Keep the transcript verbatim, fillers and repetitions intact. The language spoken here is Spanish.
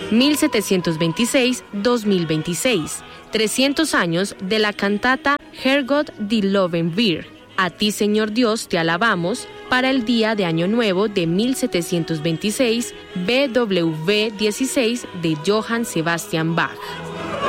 mil setecientos veintiséis a dos mil veintiséis, trescientos años de la cantata Herrgott die loven wir, A ti, Señor Dios, te alabamos, para el día de Año Nuevo de mil setecientos veintiséis, B W V dieciséis de Johann Sebastian Bach.